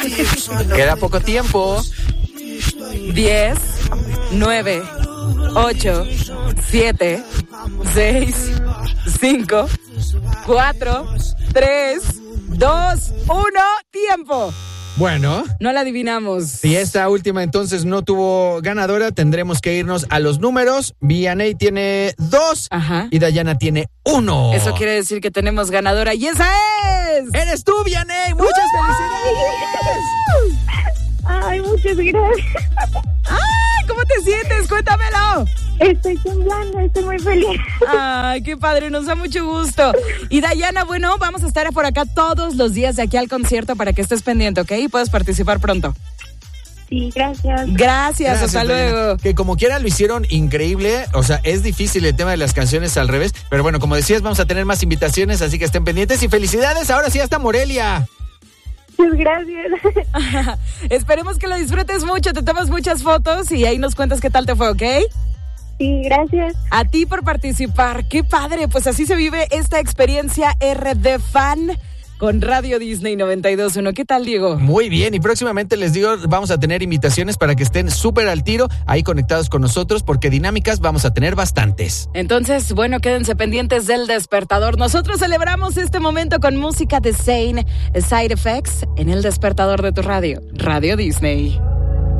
Queda poco tiempo. 10, 9, 8, 7, 6, 5, 4, 3, 2, 1, tiempo. Bueno, No la adivinamos. si esta última entonces no tuvo ganadora, tendremos que irnos a los números. Vianney tiene 2 Ajá. y Dayana tiene 1. Eso quiere decir que tenemos ganadora y esa es... ¡Eres tú, Vianney! ¡Muchas felicidades! Ay, muchas gracias. ¡Ay! ¿Cómo te sientes? Cuéntamelo. Estoy temblando, estoy muy feliz. Ay, qué padre, nos da mucho gusto. Y Dayana, bueno, vamos a estar por acá todos los días de aquí al concierto para que estés pendiente, ¿ok? Y puedes participar pronto. Sí, gracias. Gracias, hasta Dayana. luego. Que como quiera lo hicieron increíble. O sea, es difícil el tema de las canciones al revés. Pero bueno, como decías, vamos a tener más invitaciones, así que estén pendientes. Y felicidades, ahora sí hasta Morelia. Muchas gracias. Esperemos que lo disfrutes mucho, te tomas muchas fotos y ahí nos cuentas qué tal te fue, ¿ok? Sí, gracias. A ti por participar, qué padre, pues así se vive esta experiencia RD Fan con Radio Disney 92.1. ¿Qué tal, Diego? Muy bien, y próximamente les digo, vamos a tener invitaciones para que estén súper al tiro, ahí conectados con nosotros, porque dinámicas vamos a tener bastantes. Entonces, bueno, quédense pendientes del despertador. Nosotros celebramos este momento con música de Zayn, Side Effects, en el despertador de tu radio, Radio Disney.